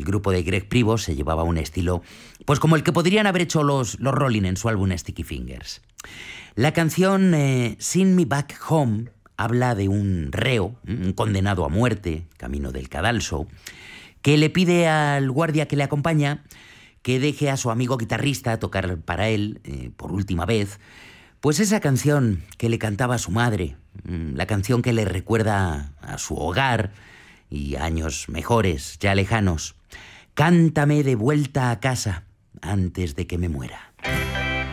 grupo de Greg Pribos se llevaba un estilo pues como el que podrían haber hecho los Rolling en su álbum Sticky Fingers. La canción Send Me Back Home habla de un reo, un condenado a muerte, camino del cadalso, que le pide al guardia que le acompaña que deje a su amigo guitarrista tocar para él, por última vez, pues esa canción que le cantaba a su madre, la canción que le recuerda a su hogar y a años mejores, ya lejanos. Cántame de vuelta a casa antes de que me muera.